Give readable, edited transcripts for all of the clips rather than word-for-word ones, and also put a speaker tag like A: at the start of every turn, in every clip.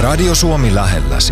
A: Radio Suomi lähelläsi.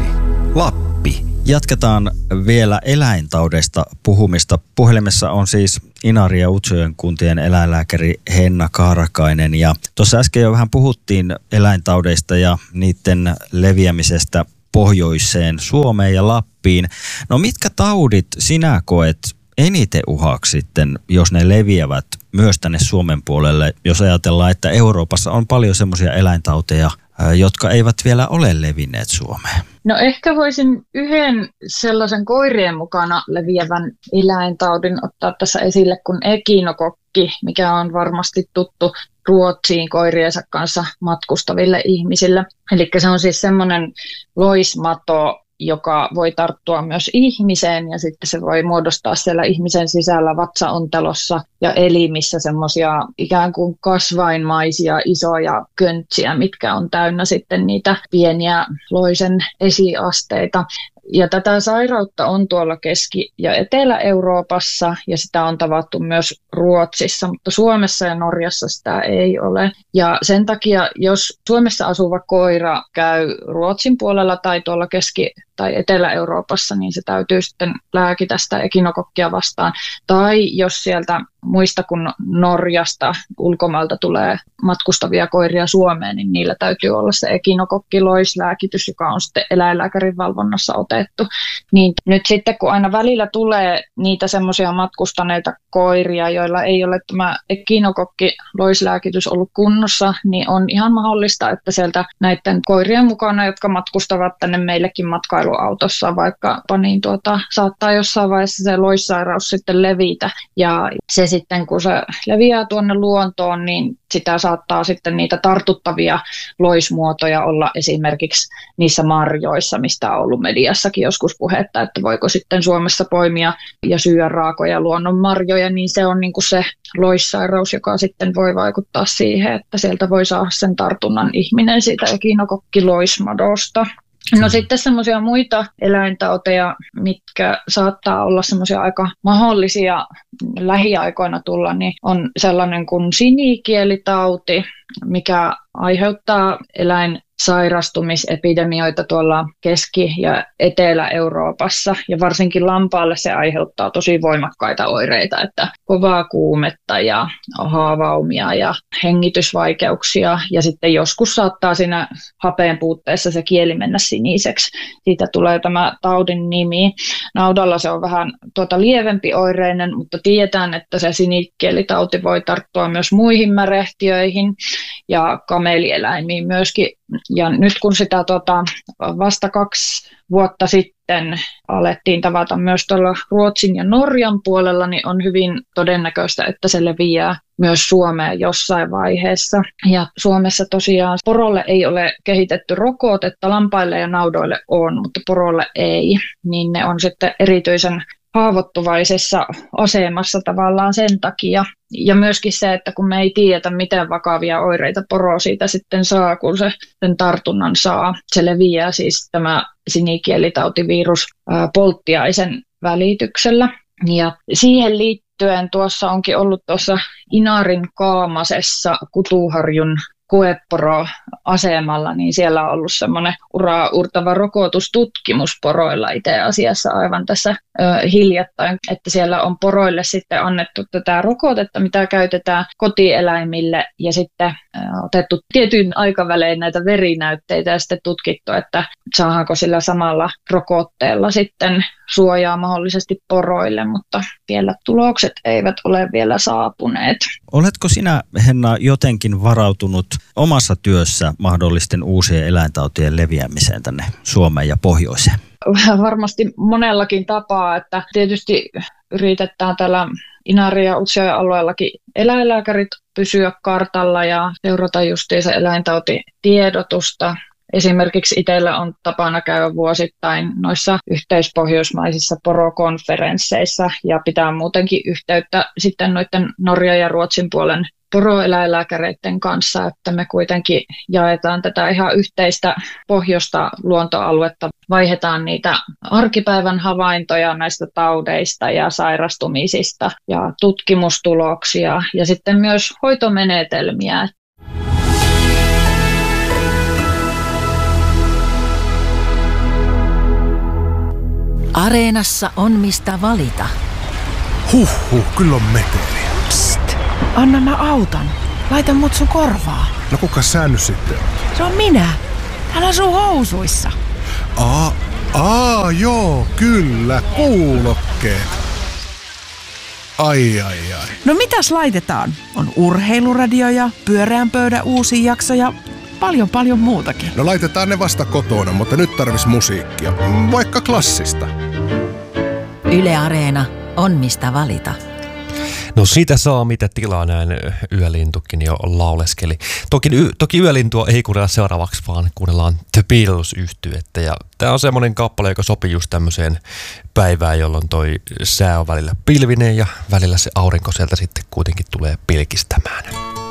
A: Lappi.
B: Jatketaan vielä eläintaudeista puhumista. Puhelimessa on siis Inarin ja Utsjoen kuntien eläinlääkäri Henna Kaarakainen. Ja tuossa äsken jo vähän puhuttiin eläintaudeista ja niiden leviämisestä pohjoiseen Suomeen ja Lappiin. No mitkä taudit sinä koet eniten uhaksi sitten, jos ne leviävät myös tänne Suomen puolelle, jos ajatellaan, että Euroopassa on paljon semmoisia eläintauteja, jotka eivät vielä ole levinneet Suomeen?
C: No ehkä voisin yhden sellaisen koirien mukana leviävän eläintaudin ottaa tässä esille kuin ekinokokki, mikä on varmasti tuttu Ruotsiin koiriensa kanssa matkustaville ihmisille. Eli se on siis semmoinen loismato, joka voi tarttua myös ihmiseen ja sitten se voi muodostaa siellä ihmisen sisällä vatsaontelossa ja elimissä semmoisia ikään kuin kasvainmaisia isoja köntsiä, mitkä on täynnä sitten niitä pieniä loisen esiasteita. Ja tätä sairautta on tuolla Keski- ja Etelä-Euroopassa ja sitä on tavattu myös Ruotsissa, mutta Suomessa ja Norjassa sitä ei ole. Ja sen takia, jos Suomessa asuva koira käy Ruotsin puolella tai tuolla Keski- tai Etelä-Euroopassa, niin se täytyy sitten lääkitä sitä ekinokokkia vastaan. Tai jos sieltä muista kuin Norjasta ulkomailta tulee matkustavia koiria Suomeen, niin niillä täytyy olla se ekinokokkiloislääkitys, joka on sitten eläinlääkärin valvonnassa otettu. Niin nyt sitten kun aina välillä tulee niitä semmoisia matkustaneita koiria, joilla ei ole tämä ekinokokkiloislääkitys ollut kunnossa, niin on ihan mahdollista, että sieltä näiden koirien mukana, jotka matkustavat tänne meillekin matkailuautossa vaikkapa, niin saattaa jossain vaiheessa se loissairaus sitten levitä. Ja se sitten, kun se leviää tuonne luontoon, niin sitä saattaa sitten niitä tartuttavia loismuotoja olla esimerkiksi niissä marjoissa, mistä on ollut mediassakin joskus puhetta, että voiko sitten Suomessa poimia ja syödä raakoja luonnonmarjoja, niin se on niin kuin se loissairaus, joka sitten voi vaikuttaa siihen, että sieltä voi saada sen tartunnan ihminen siitä ekinokokkiloismadosta. No sitten semmoisia muita eläintauteja, mitkä saattaa olla semmoisia aika mahdollisia lähiaikoina tulla, niin on sellainen kuin sinikielitauti, mikä aiheuttaa eläinsairastumisepidemioita tuolla Keski- ja Etelä-Euroopassa. Ja varsinkin lampaalle se aiheuttaa tosi voimakkaita oireita, että kovaa kuumetta ja haavaumia ja hengitysvaikeuksia. Ja sitten joskus saattaa siinä hapeen puutteessa se kieli mennä siniseksi. Siitä tulee tämä taudin nimi. Naudalla se on vähän lievempi oireinen, mutta tiedetään, että se sinikielitauti voi tarttua myös muihin märehtiöihin ja kamelieläimiin myöskin. Ja nyt kun sitä vasta 2 vuotta sitten alettiin tavata myös tuolla Ruotsin ja Norjan puolella, niin on hyvin todennäköistä, että se leviää myös Suomeen jossain vaiheessa. Ja Suomessa tosiaan porolle ei ole kehitetty rokotetta, lampaille ja naudoille on, mutta porolle ei. Niin ne on sitten erityisen haavoittuvaisessa asemassa tavallaan sen takia. Ja myöskin se, että kun me ei tiedetä, miten vakavia oireita poro siitä sitten saa, kun se sen tartunnan saa. Se leviää siis tämä sinikielitautivirus polttiaisen välityksellä. Ja siihen liittyen tuossa onkin ollut tuossa Inarin Kaamasessa Kutuharjun koeporoasemalla, niin siellä on ollut semmoinen uraa uurtava rokotustutkimus poroilla itse asiassa aivan tässä hiljattain, että siellä on poroille sitten annettu tätä rokotetta, mitä käytetään kotieläimille ja sitten otettu tietyin aikavälein näitä verinäytteitä ja sitten tutkittu, että saadaanko sillä samalla rokotteella sitten suojaa mahdollisesti poroille, mutta vielä tulokset eivät ole vielä saapuneet.
B: Oletko sinä, Henna, jotenkin varautunut omassa työssä mahdollisten uusien eläintautien leviämiseen tänne Suomeen ja pohjoiseen?
C: Varmasti monellakin tapaa, että tietysti yritetään täällä Inarin ja Utsjoen alueellakin eläinlääkärit pysyä kartalla ja seurata justiinsa eläintautitiedotusta. Esimerkiksi itsellä on tapana käydä vuosittain noissa yhteispohjoismaisissa porokonferensseissa ja pitää muutenkin yhteyttä sitten noiden Norjan ja Ruotsin puolen poroeläinlääkäreiden kanssa, että me kuitenkin jaetaan tätä ihan yhteistä pohjoista luontoaluetta, vaihdetaan niitä arkipäivän havaintoja näistä taudeista ja sairastumisista ja tutkimustuloksia ja sitten myös hoitomenetelmiä.
D: Areenassa on mistä valita.
E: Kyllä on meteliä.
F: Psst, anna mä autan. Laita mut sun korvaa.
E: No kuka sä nyt sitten on?
F: Se on minä. Hän asuu housuissa.
E: Joo, kyllä, kuulokkeet. Ai.
F: No mitäs laitetaan? On urheiluradio ja pyöreän pöydän uusi jakso ja paljon muutakin.
E: No laitetaan ne vasta kotona, mutta nyt tarvis musiikkia. Vaikka klassista.
D: Yle Areena on mistä valita.
G: No siitä saa mitä tilaa, näin Yölintukin jo lauleskeli. Toki Yölintua ei kuunnella seuraavaksi, vaan kuunnellaan The Beatles-yhtyettä. Ja tää on semmonen kappale, joka sopii just tämmöiseen päivään, jolloin toi sää on välillä pilvinen ja välillä se aurinko sieltä sitten kuitenkin tulee pilkistämään.